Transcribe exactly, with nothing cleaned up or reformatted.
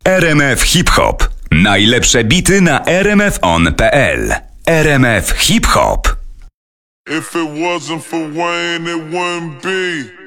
R M F Hip Hop. Najlepsze bity na r m f on kropka p l. R M F Hip Hop. If it wasn't for Wayne, it wouldn't be.